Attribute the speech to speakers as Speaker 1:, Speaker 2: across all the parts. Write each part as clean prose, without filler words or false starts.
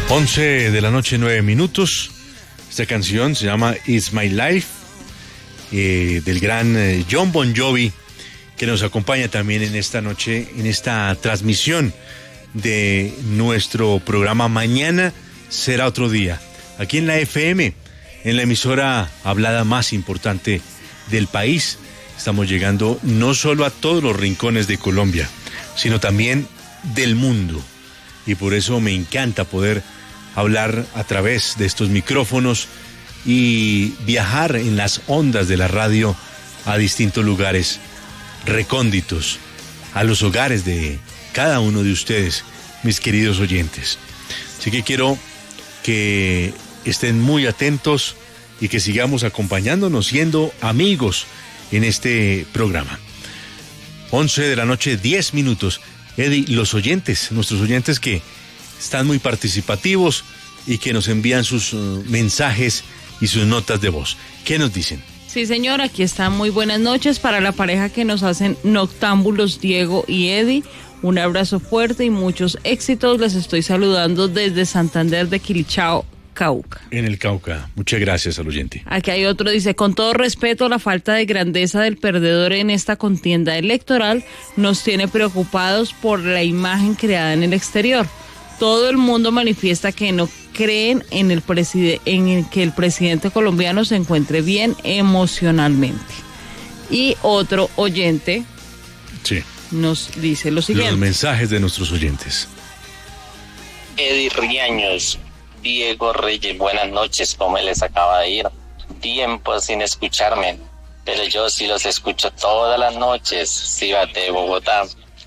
Speaker 1: 11 de la noche, 9 minutos. Esta canción se llama It's My Life, del gran Jon Bon Jovi, que nos acompaña también en esta noche, en esta transmisión de nuestro programa Mañana Será Otro Día, aquí en la FM, en la emisora hablada más importante del país. Estamos llegando no solo a todos los rincones de Colombia, sino también del mundo. Y por eso me encanta poder hablar a través de estos micrófonos y viajar en las ondas de la radio a distintos lugares recónditos, a los hogares de cada uno de ustedes, mis queridos oyentes. Así que quiero que estén muy atentos y que sigamos acompañándonos, siendo amigos en este programa. 11 de la noche, 10 minutos. Eddie, los oyentes, nuestros oyentes que están muy participativos y que nos envían sus mensajes y sus notas de voz. ¿Qué nos dicen?
Speaker 2: Sí, señor, aquí están. Muy buenas noches para la pareja que nos hacen noctámbulos, Diego y Eddie. Un abrazo fuerte y muchos éxitos. Les estoy saludando desde Santander de Quilichao, Cauca.
Speaker 1: En el Cauca. Muchas gracias al oyente.
Speaker 2: Aquí hay otro, dice: con todo respeto, la falta de grandeza del perdedor en esta contienda electoral nos tiene preocupados por la imagen creada en el exterior. Todo el mundo manifiesta que no creen en que el presidente colombiano se encuentre bien emocionalmente. Y otro oyente nos dice lo siguiente.
Speaker 1: Los mensajes de nuestros oyentes.
Speaker 3: Eddie Riaños, Diego Reyes, buenas noches, ¿cómo les acaba de ir? Tiempo sin escucharme, pero yo sí los escucho todas las noches, Cibate, Bogotá.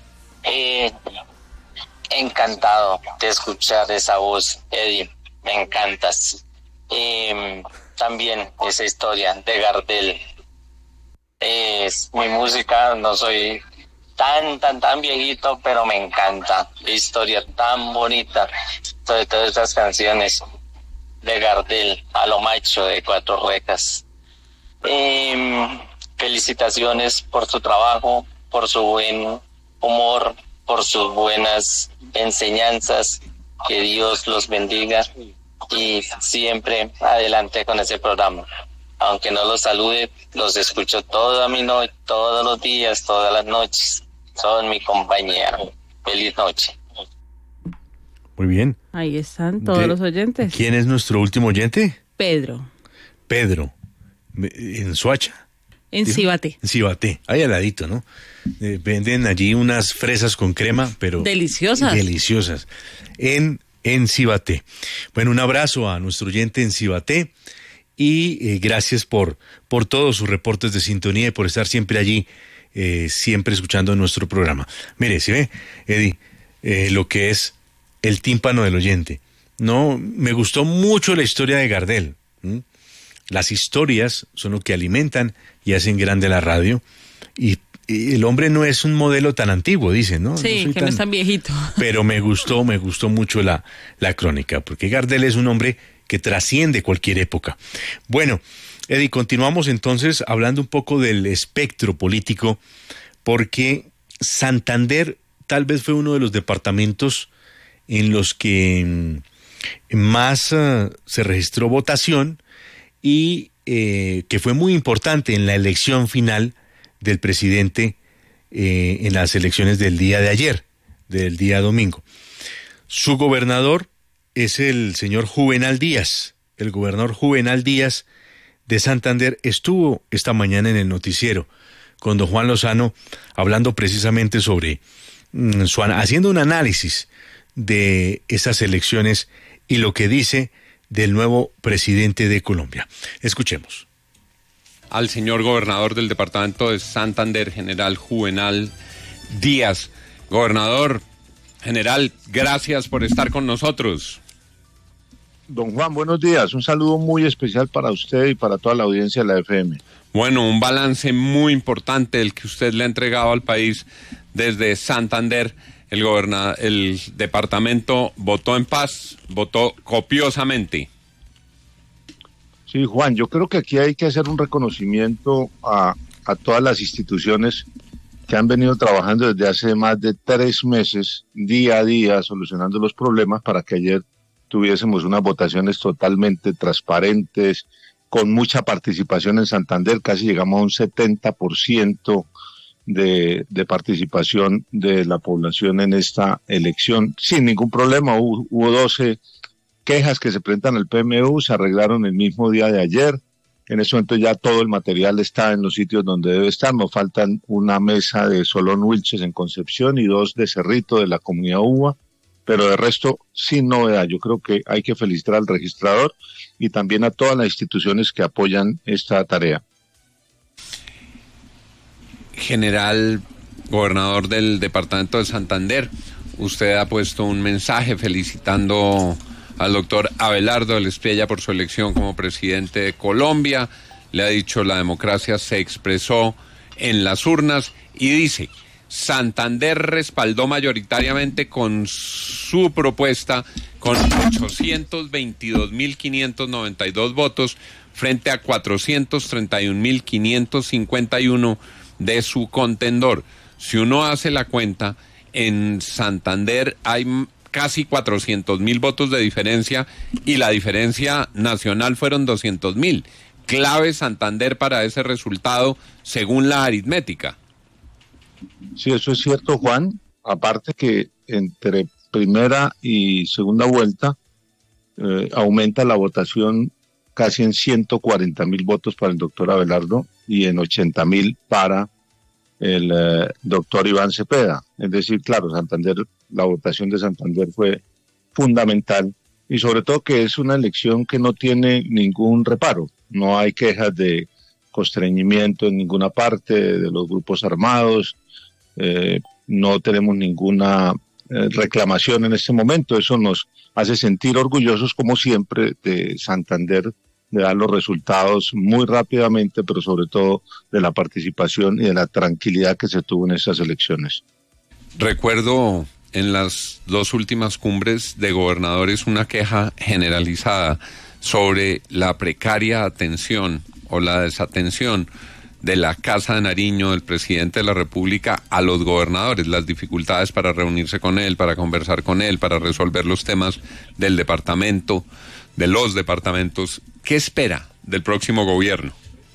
Speaker 3: Encantado de escuchar esa voz, Eddie, me encantas. También esa historia de Gardel. Es mi música, no soy tan viejito, pero me encanta. La historia tan bonita, sobre todas estas canciones de Gardel, a lo macho de Cuatro Ruecas. Felicitaciones por su trabajo, por su buen humor, por sus buenas enseñanzas, que Dios los bendiga y siempre adelante con ese programa. Aunque no los salude, los escucho todos los días, todas las noches. Son mi compañía. Feliz noche.
Speaker 1: Muy bien.
Speaker 2: Ahí están todos los oyentes.
Speaker 1: ¿Quién es nuestro último oyente?
Speaker 2: Pedro.
Speaker 1: ¿En Soacha?
Speaker 2: En Cibate.
Speaker 1: En Cibate, ahí al ladito, ¿no? Venden allí unas fresas con crema, pero... Deliciosas. En Cibate. Bueno, un abrazo a nuestro oyente en Cibate y gracias por todos sus reportes de sintonía y por estar siempre allí, siempre escuchando nuestro programa. Mire, ¿sí ve, Eddie? Lo que es el tímpano del oyente. No, me gustó mucho la historia de Gardel. Las historias son lo que alimentan y hacen grande la radio. Y el hombre no es un modelo tan antiguo, dicen, ¿no?
Speaker 2: Sí, no es tan viejito.
Speaker 1: Pero me gustó mucho la crónica, porque Gardel es un hombre que trasciende cualquier época. Bueno, Eddie, continuamos entonces hablando un poco del espectro político, porque Santander tal vez fue uno de los departamentos en los que más se registró votación y que fue muy importante en la elección final del presidente en las elecciones del día de ayer, del día domingo. Su gobernador es el señor Juvenal Díaz. El gobernador Juvenal Díaz de Santander estuvo esta mañana en el noticiero con don Juan Lozano hablando precisamente sobre, haciendo un análisis de esas elecciones y lo que dice del nuevo presidente de Colombia. Escuchemos.
Speaker 4: Al señor gobernador del departamento de Santander, general Juvenal Díaz. Gobernador, general, gracias por estar con nosotros.
Speaker 5: Don Juan, buenos días. Un saludo muy especial para usted y para toda la audiencia de la FM.
Speaker 4: Bueno, un balance muy importante el que usted le ha entregado al país desde Santander. El departamento votó en paz, votó copiosamente.
Speaker 5: Sí, Juan, yo creo que aquí hay que hacer un reconocimiento a todas las instituciones que han venido trabajando desde hace más de 3 meses, día a día, solucionando los problemas para que ayer tuviésemos unas votaciones totalmente transparentes, con mucha participación en Santander, casi llegamos a un 70% de participación de la población en esta elección, sin ningún problema. Hubo 12 quejas que se presentan al PMU, se arreglaron el mismo día de ayer. En ese momento ya todo el material está en los sitios donde debe estar. Nos faltan una mesa de Solón Wilches en Concepción y 2 de Cerrito de la comunidad UBA, pero de resto sin novedad. Yo creo que hay que felicitar al registrador y también a todas las instituciones que apoyan esta tarea.
Speaker 4: General, gobernador del departamento de Santander, usted ha puesto un mensaje felicitando al doctor Abelardo del Espriella por su elección como presidente de Colombia. Le ha dicho la democracia se expresó en las urnas y dice: Santander respaldó mayoritariamente con su propuesta con 822.592 votos frente a 431.551 de su contendor. Si uno hace la cuenta, en Santander hay casi 400.000 votos de diferencia y la diferencia nacional fueron 200.000. Clave Santander para ese resultado según la aritmética.
Speaker 5: Sí, eso es cierto, Juan. Aparte que entre primera y segunda vuelta aumenta la votación casi en 140.000 votos para el doctor Abelardo y en 80.000 para el doctor Iván Cepeda. Es decir, claro, Santander, la votación de Santander fue fundamental y sobre todo que es una elección que no tiene ningún reparo. No hay quejas de constreñimiento en ninguna parte de los grupos armados. No tenemos ninguna reclamación en este momento. Eso nos hace sentir orgullosos, como siempre, de Santander, de dar los resultados muy rápidamente, pero sobre todo de la participación y de la tranquilidad que se tuvo en estas elecciones.
Speaker 4: Recuerdo en las 2 últimas cumbres de gobernadores una queja generalizada sobre la precaria atención o la desatención de la Casa de Nariño, del presidente de la República, a los gobernadores, las dificultades para reunirse con él, para conversar con él, para resolver los temas del departamento, de los departamentos. ¿Qué espera del próximo gobierno?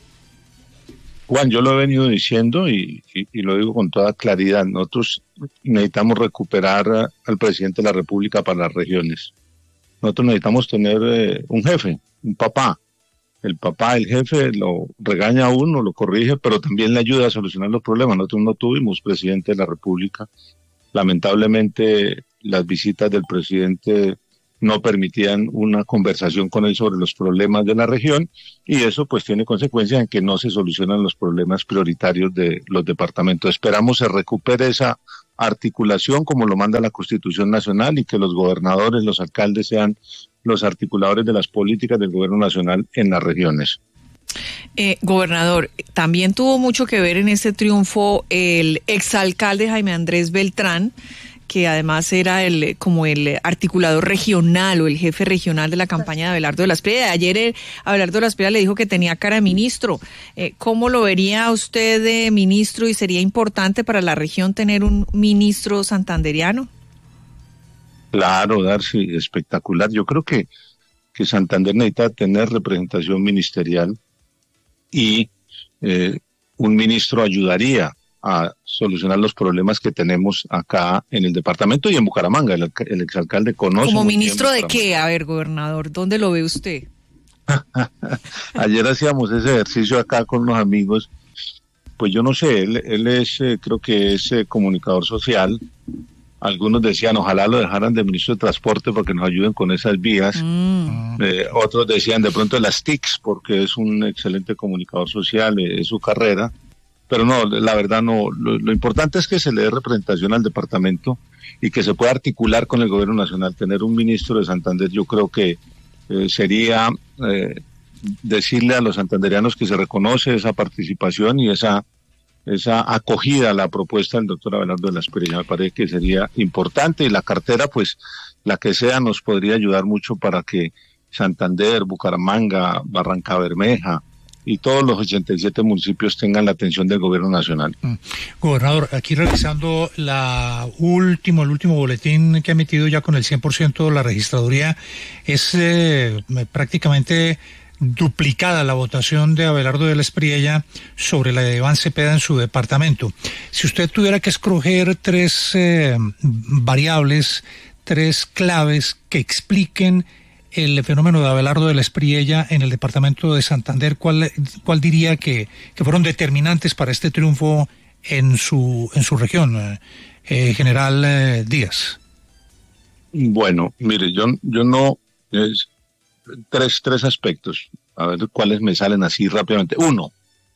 Speaker 5: Juan, yo lo he venido diciendo y lo digo con toda claridad. Nosotros necesitamos recuperar al presidente de la República para las regiones. Nosotros necesitamos tener un jefe, un papá. El papá, el jefe, lo regaña a uno, lo corrige, pero también le ayuda a solucionar los problemas. Nosotros no tuvimos presidente de la República. Lamentablemente, las visitas del presidente no permitían una conversación con él sobre los problemas de la región y eso pues tiene consecuencias en que no se solucionan los problemas prioritarios de los departamentos. Esperamos se recupere esa articulación como lo manda la Constitución Nacional y que los gobernadores, los alcaldes sean los articuladores de las políticas del gobierno nacional en las regiones.
Speaker 6: Gobernador, también tuvo mucho que ver en este triunfo el exalcalde Jaime Andrés Beltrán, que además era como el articulador regional o el jefe regional de la campaña de Abelardo de la Espriella. Ayer Abelardo de la Espriella le dijo que tenía cara de ministro. ¿Cómo lo vería usted de ministro y sería importante para la región tener un ministro santanderiano?
Speaker 5: Claro, Darcy, espectacular. Yo creo que Santander necesita tener representación ministerial y un ministro ayudaría a solucionar los problemas que tenemos acá en el departamento y en Bucaramanga. El exalcalde conoce.
Speaker 6: ¿Como ministro de qué? A ver, gobernador, ¿dónde lo ve usted?
Speaker 5: Ayer hacíamos ese ejercicio acá con unos amigos. Pues yo no sé, él es, creo que es comunicador social. Algunos decían, ojalá lo dejaran de ministro de Transporte porque nos ayuden con esas vías. Otros decían, de pronto las TICs, porque es un excelente comunicador social, es su carrera. Pero no, la verdad no. Lo importante es que se le dé representación al departamento y que se pueda articular con el gobierno nacional. Tener un ministro de Santander, yo creo que sería decirle a los santanderianos que se reconoce esa participación y esa acogida a la propuesta del doctor Abelardo de la Espriella. Me parece que sería importante y la cartera, pues la que sea, nos podría ayudar mucho para que Santander, Bucaramanga, Barrancabermeja, y todos los 87 municipios tengan la atención del gobierno nacional.
Speaker 7: Gobernador, aquí revisando el último boletín que ha emitido ya con el 100% la registraduría, es prácticamente duplicada la votación de Abelardo de la Espriella sobre la de Iván Cepeda en su departamento. Si usted tuviera que escoger tres variables, tres claves que expliquen el fenómeno de Abelardo de la Espriella en el departamento de Santander, ¿cuál diría que fueron determinantes para este triunfo en su región, General Díaz?
Speaker 5: Bueno, mire, yo no... Tres aspectos, a ver cuáles me salen así rápidamente. Uno,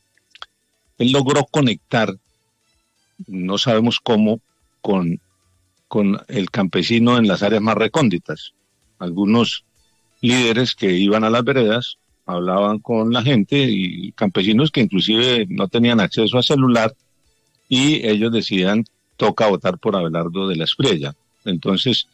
Speaker 5: él logró conectar, no sabemos cómo, con el campesino en las áreas más recónditas. Algunos líderes que iban a las veredas hablaban con la gente y campesinos que inclusive no tenían acceso a celular y ellos decían, toca votar por Abelardo de la Espriella. Entonces,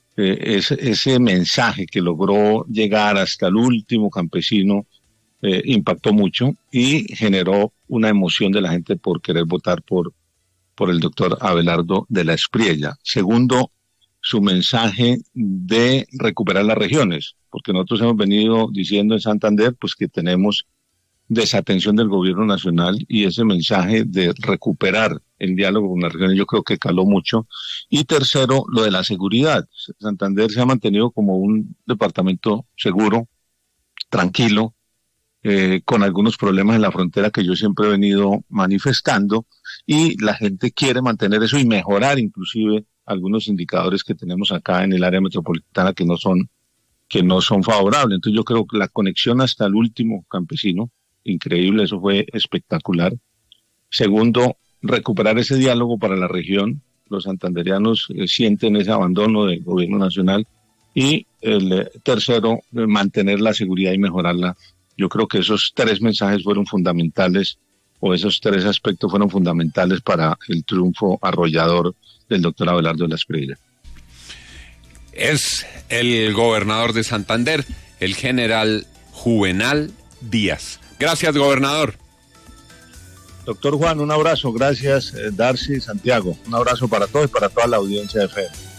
Speaker 5: ese mensaje que logró llegar hasta el último campesino impactó mucho y generó una emoción de la gente por querer votar por el doctor Abelardo de la Espriella. Segundo, su mensaje de recuperar las regiones, porque nosotros hemos venido diciendo en Santander pues que tenemos desatención del gobierno nacional, y ese mensaje de recuperar el diálogo con las regiones yo creo que caló mucho. Y tercero, lo de la seguridad. Santander se ha mantenido como un departamento seguro, tranquilo, con algunos problemas en la frontera que yo siempre he venido manifestando, y la gente quiere mantener eso y mejorar inclusive algunos indicadores que tenemos acá en el área metropolitana que no son favorables. Entonces yo creo que la conexión hasta el último campesino, increíble, eso fue espectacular. Segundo, recuperar ese diálogo para la región. Los santandereanos sienten ese abandono del gobierno nacional. Y el tercero, mantener la seguridad y mejorarla. Yo creo que esos tres mensajes fueron fundamentales, o esos tres aspectos fueron fundamentales para el triunfo arrollador del doctor Abelardo de la Espriella.
Speaker 4: Es el gobernador de Santander, el general Juvenal Díaz. Gracias, gobernador.
Speaker 5: Doctor Juan, un abrazo. Gracias, Darcy, Santiago. Un abrazo para todos y para toda la audiencia de FED.